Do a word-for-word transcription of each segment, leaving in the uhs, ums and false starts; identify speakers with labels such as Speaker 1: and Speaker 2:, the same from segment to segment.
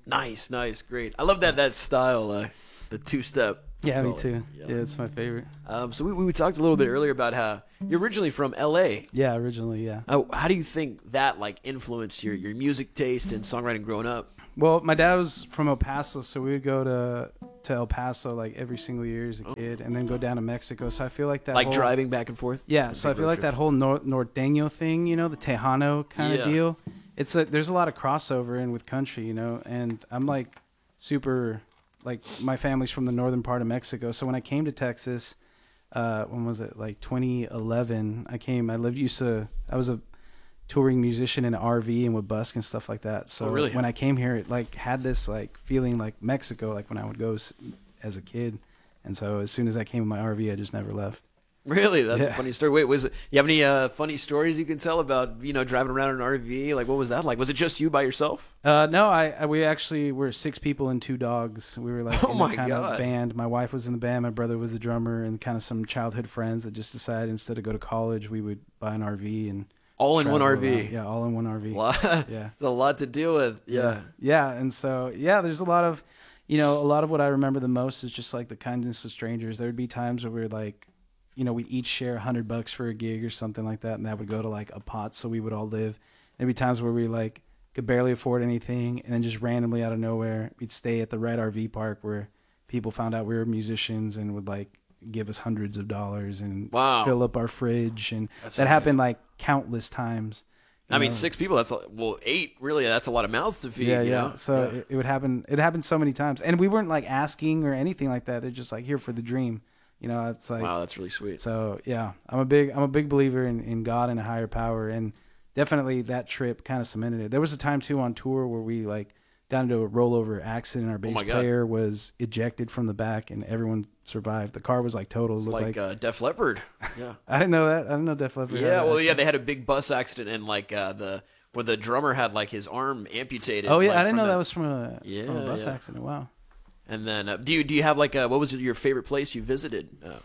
Speaker 1: Nice, nice, great. I love that that style, uh, the two step.
Speaker 2: Yeah, me too. Yeah. yeah, it's my favorite.
Speaker 1: Um, so we we talked a little bit earlier about how you're originally from L A.
Speaker 2: Yeah, originally, yeah.
Speaker 1: Uh, how do you think that like influenced your, your music taste and songwriting growing up?
Speaker 2: Well, my dad was from El Paso, so we would go to to El Paso like every single year as a kid, and then go down to Mexico. So I feel like that
Speaker 1: like
Speaker 2: whole,
Speaker 1: driving back and forth.
Speaker 2: Yeah, so I feel like
Speaker 1: trip.
Speaker 2: that whole nor- norteño thing, you know, the Tejano kind of
Speaker 1: Yeah.
Speaker 2: deal. It's a, there's a lot of crossover in with country, you know, and I'm like super. Like, my family's from the northern part of Mexico. So when I came to Texas, uh, when was it? Like twenty eleven, I came, I lived, used to, I was a touring musician in an R V and would busk and stuff like that. So
Speaker 1: oh, really?
Speaker 2: when I came here, it like had this like feeling like Mexico, like when I would go s- as a kid. And so as soon as I came in my R V, I just never left.
Speaker 1: Really? That's
Speaker 2: Yeah.
Speaker 1: a funny story. Wait, was it, you have any uh, funny stories you can tell about, you know, driving around in an R V? Like, what was that like? Was it just you by yourself?
Speaker 2: Uh, no, I, I we actually were six people and two dogs. We were like
Speaker 1: Oh
Speaker 2: in
Speaker 1: my
Speaker 2: a kind
Speaker 1: God.
Speaker 2: of band. My wife was in the band. My brother was the drummer, and kind of some childhood friends that just decided instead of go to college, we would buy an R V and
Speaker 1: All in one
Speaker 2: travel
Speaker 1: R V.
Speaker 2: around. Yeah, all in one R V.
Speaker 1: Lot,
Speaker 2: Yeah.
Speaker 1: It's a lot to deal with. Yeah.
Speaker 2: Yeah, and so yeah, there's a lot of, you know, a lot of what I remember the most is just like the kindness of strangers. There would be times where we were like, you know, we'd each share a hundred bucks for a gig or something like that, and that would go to like a pot, so we would all live. There'd be times where we like could barely afford anything, and then just randomly out of nowhere, we'd stay at the right R V park where people found out we were musicians and would like give us hundreds of dollars and
Speaker 1: Wow.
Speaker 2: fill up our fridge, and
Speaker 1: That's
Speaker 2: that
Speaker 1: amazing.
Speaker 2: happened like countless times.
Speaker 1: I mean,
Speaker 2: know?
Speaker 1: six people, that's, a, well, eight, really, that's a lot of mouths to feed.
Speaker 2: Yeah,
Speaker 1: you
Speaker 2: yeah.
Speaker 1: know?
Speaker 2: So
Speaker 1: Yeah.
Speaker 2: It, it would happen. It happened so many times, and we weren't like asking or anything like that. They're just like here for the dream. You know, it's like
Speaker 1: Wow, that's really sweet.
Speaker 2: so. Yeah, I'm a big I'm a big believer in, in God and a higher power, and definitely that trip kind of cemented it. There was a time too on tour where we like got into a rollover accident. Our bass
Speaker 1: my God.
Speaker 2: player was ejected from the back, and everyone survived. The car was like total. It
Speaker 1: It's
Speaker 2: looked
Speaker 1: like,
Speaker 2: like,
Speaker 1: uh, Def Leppard. Yeah.
Speaker 2: I didn't know that. I didn't know Def Leppard. had
Speaker 1: Yeah,
Speaker 2: that.
Speaker 1: well, yeah, they had a big bus accident, and like uh, the where the drummer had like his arm amputated.
Speaker 2: Oh yeah,
Speaker 1: like,
Speaker 2: I didn't
Speaker 1: from
Speaker 2: know
Speaker 1: the-
Speaker 2: that was from a,
Speaker 1: Yeah,
Speaker 2: from a bus
Speaker 1: yeah.
Speaker 2: accident. Wow.
Speaker 1: And then, uh, do you do you have like a, what was your favorite place you visited? Uh,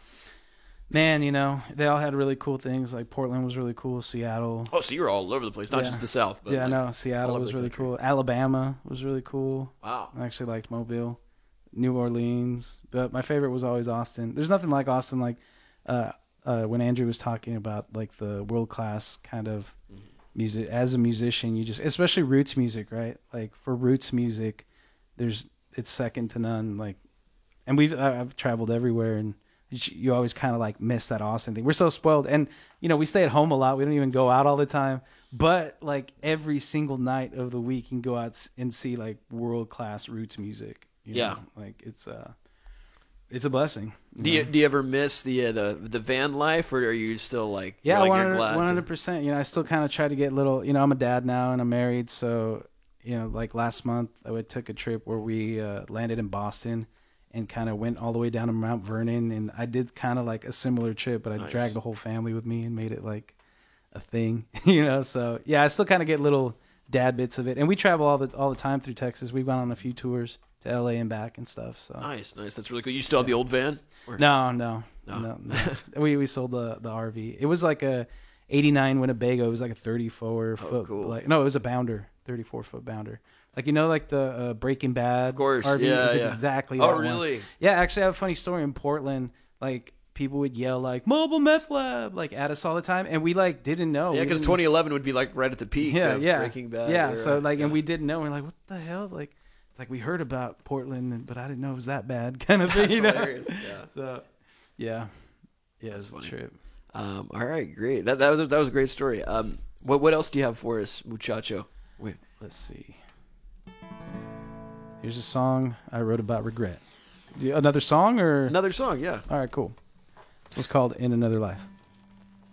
Speaker 2: Man, you know, they all had really cool things. Like Portland was really cool. Seattle.
Speaker 1: oh, so you're all over the place, not
Speaker 2: Yeah.
Speaker 1: just the South. But
Speaker 2: yeah,
Speaker 1: like,
Speaker 2: no, Seattle
Speaker 1: all over
Speaker 2: was
Speaker 1: the
Speaker 2: really
Speaker 1: country.
Speaker 2: cool. Alabama was really cool.
Speaker 1: Wow.
Speaker 2: I actually liked Mobile, New Orleans, but my favorite was always Austin. There's nothing like Austin. Like uh, uh, when Andrew was talking about like the world class kind of
Speaker 1: Mm-hmm.
Speaker 2: music. As a musician, you just, especially roots music, right? Like for roots music, there's it's second to none. Like, and we've I- I've traveled everywhere, and you always kind of like miss that Austin thing. We're so spoiled, and you know we stay at home a lot. We don't even go out all the time, but like every single night of the week, you can go out s- and see like world class roots music. You
Speaker 1: Yeah.
Speaker 2: know? Like it's uh it's a blessing.
Speaker 1: Do you do you ever miss the uh, the the van life, or are you still like
Speaker 2: Yeah,
Speaker 1: you're, like,
Speaker 2: one
Speaker 1: you're glad to-
Speaker 2: hundred percent. You know, I still kind of try to get little. You know, I'm a dad now and I'm married, so you know, like last month I would took a trip where we uh, landed in Boston and kind of went all the way down to Mount Vernon, and I did kind of like a similar trip, but I
Speaker 1: Nice.
Speaker 2: dragged the whole family with me and made it like a thing. You know, so yeah, I still kind of get little dad bits of it, and we travel all the all the time through Texas. We've gone on a few tours to L A and back and stuff. So
Speaker 1: Nice, nice. That's really cool. You still have the old van? Or-
Speaker 2: no, no,
Speaker 1: No.
Speaker 2: no, no. we we sold the the R V. It was like a eighty-nine Winnebago. It was like a thirty-four foot.
Speaker 1: Oh, cool.
Speaker 2: Like no, it was a bounder, thirty-four foot bounder. Like you know, like the uh, Breaking Bad.
Speaker 1: Of course,
Speaker 2: R V.
Speaker 1: yeah,
Speaker 2: It's
Speaker 1: yeah.
Speaker 2: exactly.
Speaker 1: Oh,
Speaker 2: that one.
Speaker 1: really?
Speaker 2: Yeah, actually, I have a funny story in Portland. Like people would yell like "Mobile Meth Lab" like at us all the time, and we like didn't know.
Speaker 1: Yeah,
Speaker 2: We
Speaker 1: because
Speaker 2: didn't-
Speaker 1: twenty eleven would be like right at the peak
Speaker 2: yeah,
Speaker 1: of
Speaker 2: yeah,
Speaker 1: Breaking Bad.
Speaker 2: yeah.
Speaker 1: era.
Speaker 2: So like, and
Speaker 1: Yeah.
Speaker 2: we didn't know. We're like, what the hell? Like, it's like we heard about Portland, but I didn't know it was that bad, kind of thing.
Speaker 1: That's
Speaker 2: you know?
Speaker 1: hilarious. Yeah.
Speaker 2: So, yeah, yeah,
Speaker 1: That's
Speaker 2: it's a
Speaker 1: funny.
Speaker 2: trip.
Speaker 1: Um, all right, great. That that was that was a great story. Um, what what else do you have for us, muchacho? Wait.
Speaker 2: Let's see. Here's a song I wrote about regret. Do you- Another song or?
Speaker 1: Another song, yeah.
Speaker 2: All right, cool. It's called "In Another Life."